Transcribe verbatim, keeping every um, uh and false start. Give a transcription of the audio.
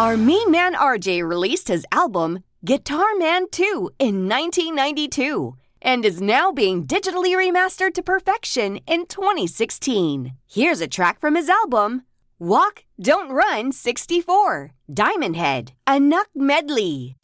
Our main man R J released his album, Guitar Man two, in nineteen ninety-two, and is now being digitally remastered to perfection in twenty sixteen. Here's a track from his album, Walk, Don't Run sixty-four, Diamond Head, a Nuck Medley.